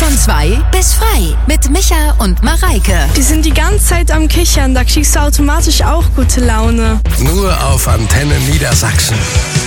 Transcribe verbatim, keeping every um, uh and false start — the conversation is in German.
Von zwei bis frei mit Micha und Mareike. Die sind die ganze Zeit am Kichern, da kriegst du automatisch auch gute Laune. Nur auf Antenne Niedersachsen.